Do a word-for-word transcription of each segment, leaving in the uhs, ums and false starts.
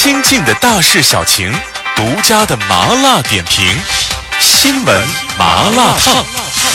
亲近的大事小情，独家的麻辣点评，新闻麻辣烫。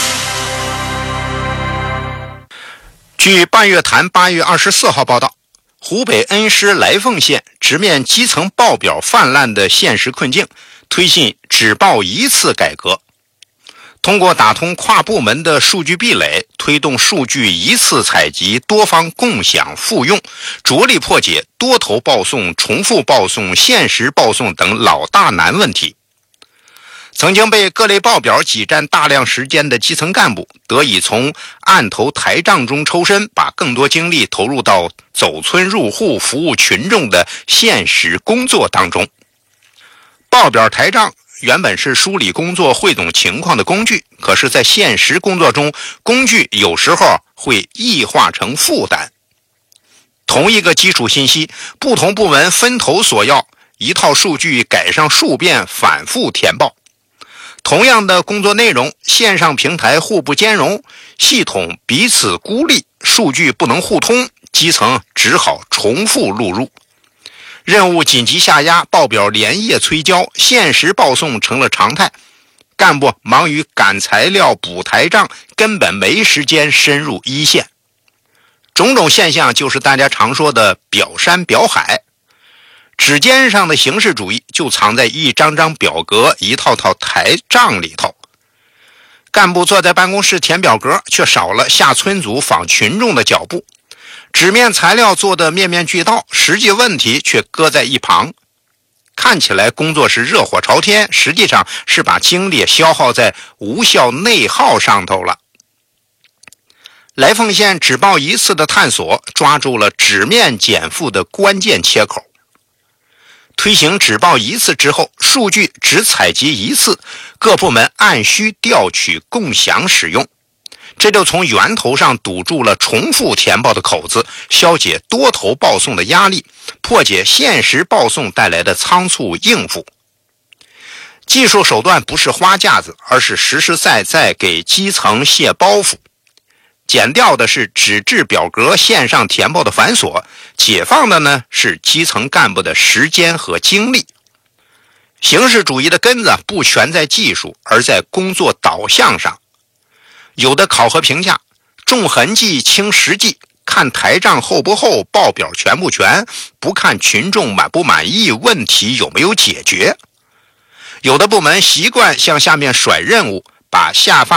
据半月谈八月二十四号报道，湖北恩施来凤县直面基层报表泛滥的现实困境，推进只报一次改革。通过打通跨部门的数据壁垒，推动数据一次采集、多方共享复用，着力破解多头报送、重复报送、限时报送等老大难问题。曾经被各类报表挤占大量时间的基层干部，得以从案头台账中抽身，把更多精力投入到走村入户、服务群众的现实工作当中。报表台账原本是梳理工作、汇总情况的工具，可是在现实工作中，工具有时候会异化成负担。同一个基础信息，不同部门分头索要，一套数据改上数遍，反复填报。同样的工作内容，线上平台互不兼容，系统彼此孤立，数据不能互通，基层只好重复录入。任务紧急下压，报表连夜催交，限时报送成了常态。干部忙于赶材料、补台账，根本没时间深入一线。种种现象就是大家常说的表山表海。指尖上的形式主义就藏在一张张表格、一套套台账里头。干部坐在办公室填表格，却少了下村组访群众的脚步。纸面材料做得面面俱到，实际问题却搁在一旁。看起来工作是热火朝天，实际上是把精力消耗在无效内耗上头了。来凤县只报一次的探索，抓住了纸面减负的关键切口。推行只报一次之后，数据只采集一次，各部门按需调取共享使用。这就从源头上堵住了重复填报的口子，消解多头报送的压力，破解限时报送带来的仓促应付。技术手段不是花架子，而是实实在在给基层卸包袱。减掉的是纸质表格线上填报的繁琐，解放的呢是基层干部的时间和精力。形式主义的根子不全在技术，而在工作导向上。有的考核评价重痕迹轻实际，看台账厚不厚，报表全不全，不看群众满不满意，问题有没有解决。有的部门习惯向下面甩任务，把下发